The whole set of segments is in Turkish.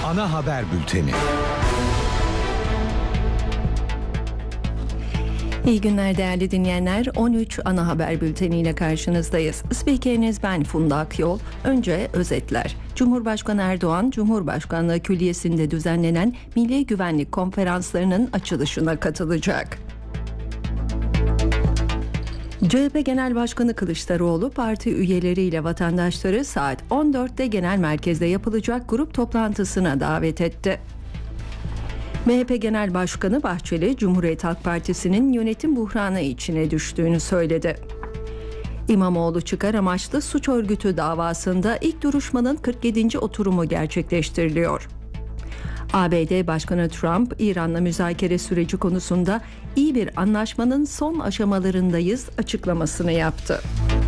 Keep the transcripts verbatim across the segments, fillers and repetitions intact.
Ana haber bülteni. İyi günler değerli dinleyenler. on üç ana haber bülteniyle karşınızdayız. Spikeriniz ben Funda Akyol. Önce özetler. Cumhurbaşkanı Erdoğan, Cumhurbaşkanlığı Külliyesi'nde düzenlenen Milli Güvenlik Konferanslarının açılışına katılacak. C H P Genel Başkanı Kılıçdaroğlu parti üyeleriyle vatandaşları saat on dörtte genel merkezde yapılacak grup toplantısına davet etti. M H P Genel Başkanı Bahçeli, Cumhuriyet Halk Partisi'nin yönetim buhranı içine düştüğünü söyledi. İmamoğlu çıkar amaçlı suç örgütü davasında ilk duruşmanın kırk yedinci oturumu gerçekleştiriliyor. A B D Başkanı Trump, İran'la müzakere süreci konusunda iyi bir anlaşmanın son aşamalarındayız açıklamasını yaptı.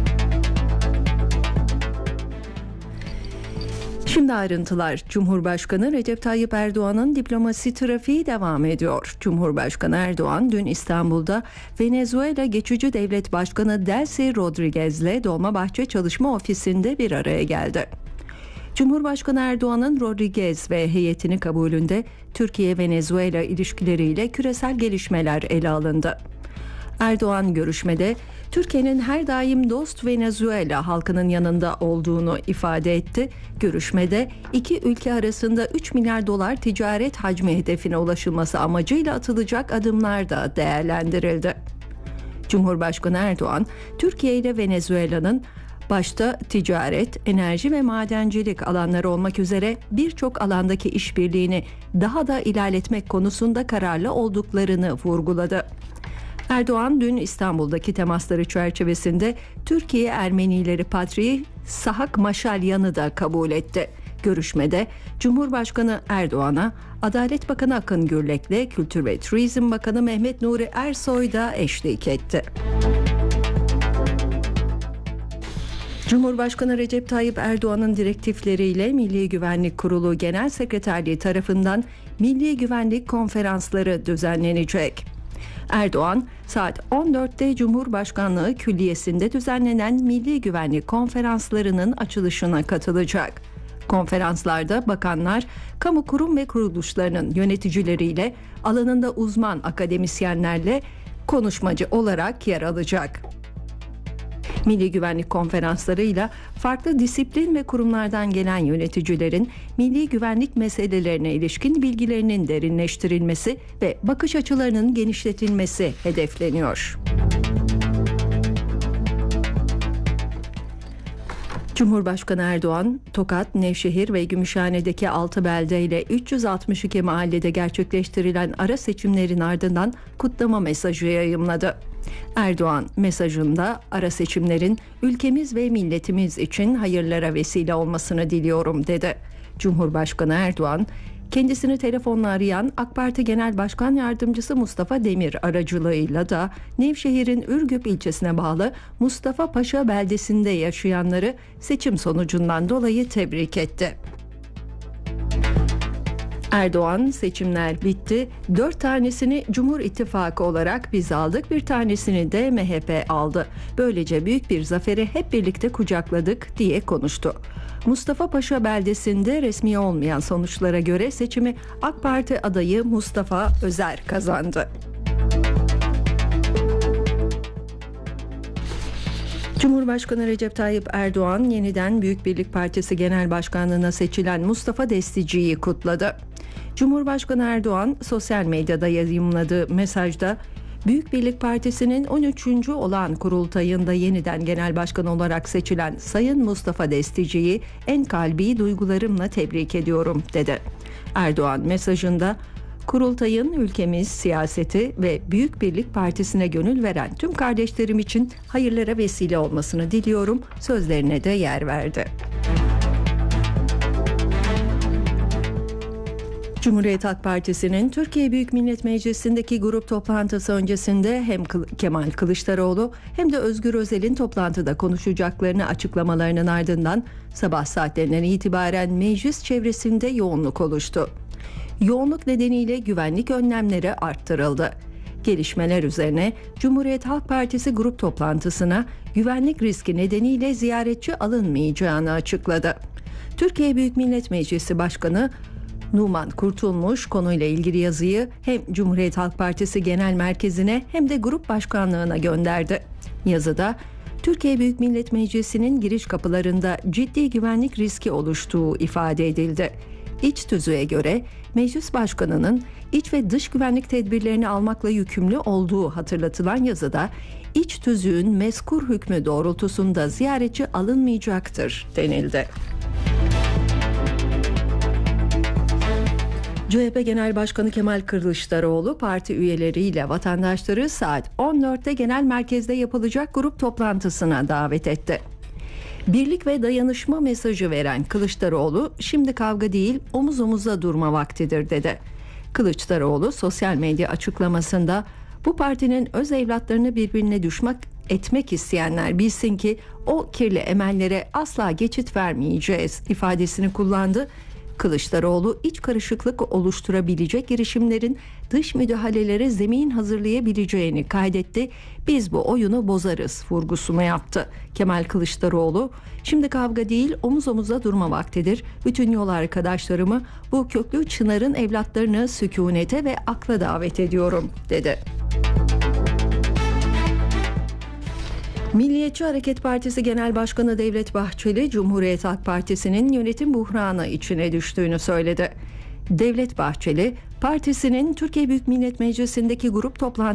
Şimdi ayrıntılar. Cumhurbaşkanı Recep Tayyip Erdoğan'ın diplomasi trafiği devam ediyor. Cumhurbaşkanı Erdoğan dün İstanbul'da Venezuela Geçici Devlet Başkanı Delcy Rodriguez'le Dolmabahçe Çalışma Ofisi'nde bir araya geldi. Cumhurbaşkanı Erdoğan'ın Rodriguez ve heyetini kabulünde Türkiye-Venezuela ilişkileriyle küresel gelişmeler ele alındı. Erdoğan görüşmede Türkiye'nin her daim dost Venezuela halkının yanında olduğunu ifade etti. Görüşmede iki ülke arasında üç milyar dolar ticaret hacmi hedefine ulaşılması amacıyla atılacak adımlar da değerlendirildi. Cumhurbaşkanı Erdoğan, Türkiye ile Venezuela'nın başta ticaret, enerji ve madencilik alanları olmak üzere birçok alandaki işbirliğini daha da ilerletmek konusunda kararlı olduklarını vurguladı. Erdoğan dün İstanbul'daki temasları çerçevesinde Türkiye Ermenileri Patriği Sahak Maşalyan'ı da kabul etti. Görüşmede Cumhurbaşkanı Erdoğan'a Adalet Bakanı Akın Gürlek'le Kültür ve Turizm Bakanı Mehmet Nuri Ersoy da eşlik etti. Cumhurbaşkanı Recep Tayyip Erdoğan'ın direktifleriyle Milli Güvenlik Kurulu Genel Sekreterliği tarafından Milli Güvenlik Konferansları düzenlenecek. Erdoğan saat on dörtte Cumhurbaşkanlığı Külliyesi'nde düzenlenen Milli Güvenlik Konferanslarının açılışına katılacak. Konferanslarda bakanlar, kamu kurum ve kuruluşlarının yöneticileriyle, alanında uzman akademisyenlerle konuşmacı olarak yer alacak. Milli Güvenlik Konferanslarıyla farklı disiplin ve kurumlardan gelen yöneticilerin milli güvenlik meselelerine ilişkin bilgilerinin derinleştirilmesi ve bakış açılarının genişletilmesi hedefleniyor. Cumhurbaşkanı Erdoğan, Tokat, Nevşehir ve Gümüşhane'deki altı belde ile üç yüz altmış iki mahallede gerçekleştirilen ara seçimlerin ardından kutlama mesajı yayımladı. Erdoğan mesajında ara seçimlerin ülkemiz ve milletimiz için hayırlara vesile olmasını diliyorum dedi. Cumhurbaşkanı Erdoğan, kendisini telefonla arayan AK Parti Genel Başkan Yardımcısı Mustafa Demir aracılığıyla da Nevşehir'in Ürgüp ilçesine bağlı Mustafa Paşa beldesinde yaşayanları seçim sonucundan dolayı tebrik etti. Erdoğan, seçimler bitti, dört tanesini Cumhur İttifakı olarak biz aldık, bir tanesini de M H P aldı. Böylece büyük bir zaferi hep birlikte kucakladık diye konuştu. Mustafa Paşa beldesinde resmi olmayan sonuçlara göre seçimi AK Parti adayı Mustafa Özer kazandı. Cumhurbaşkanı Recep Tayyip Erdoğan yeniden Büyük Birlik Partisi Genel Başkanlığına seçilen Mustafa Destici'yi kutladı. Cumhurbaşkanı Erdoğan sosyal medyada yayımladığı mesajda Büyük Birlik Partisi'nin on üçüncü olağan kurultayında yeniden genel başkan olarak seçilen Sayın Mustafa Destici'yi en kalbi duygularımla tebrik ediyorum dedi. Erdoğan mesajında kurultayın ülkemiz, siyaseti ve Büyük Birlik Partisi'ne gönül veren tüm kardeşlerim için hayırlara vesile olmasını diliyorum sözlerine de yer verdi. Cumhuriyet Halk Partisi'nin Türkiye Büyük Millet Meclisi'ndeki grup toplantısı öncesinde hem Kemal Kılıçdaroğlu hem de Özgür Özel'in toplantıda konuşacaklarını açıklamalarının ardından sabah saatlerinden itibaren meclis çevresinde yoğunluk oluştu. Yoğunluk nedeniyle güvenlik önlemleri arttırıldı. Gelişmeler üzerine Cumhuriyet Halk Partisi grup toplantısına güvenlik riski nedeniyle ziyaretçi alınmayacağını açıkladı. Türkiye Büyük Millet Meclisi Başkanı Numan Kurtulmuş konuyla ilgili yazıyı hem Cumhuriyet Halk Partisi Genel Merkezi'ne hem de grup başkanlığına gönderdi. Yazıda Türkiye Büyük Millet Meclisi'nin giriş kapılarında ciddi güvenlik riski oluştuğu ifade edildi. İç tüzüğe göre meclis başkanının iç ve dış güvenlik tedbirlerini almakla yükümlü olduğu hatırlatılan yazıda iç tüzüğün mezkur hükmü doğrultusunda ziyaretçi alınmayacaktır denildi. C H P Genel Başkanı Kemal Kılıçdaroğlu parti üyeleriyle vatandaşları saat on dörtte genel merkezde yapılacak grup toplantısına davet etti. Birlik ve dayanışma mesajı veren Kılıçdaroğlu, şimdi kavga değil omuz omuza durma vaktidir dedi. Kılıçdaroğlu sosyal medya açıklamasında bu partinin öz evlatlarını birbirine düşman etmek isteyenler bilsin ki o kirli emellere asla geçit vermeyeceğiz ifadesini kullandı. Kılıçdaroğlu iç karışıklık oluşturabilecek girişimlerin dış müdahalelere zemin hazırlayabileceğini kaydetti. Biz bu oyunu bozarız vurgusunu yaptı. Kemal Kılıçdaroğlu, şimdi kavga değil omuz omuza durma vaktidir. Bütün yol arkadaşlarımı bu köklü çınarın evlatlarını sükunete ve akla davet ediyorum dedi. Milliyetçi Hareket Partisi Genel Başkanı Devlet Bahçeli, Cumhuriyet Halk Partisi'nin yönetim buhranı içine düştüğünü söyledi. Devlet Bahçeli, partisinin Türkiye Büyük Millet Meclisi'ndeki grup toplantısında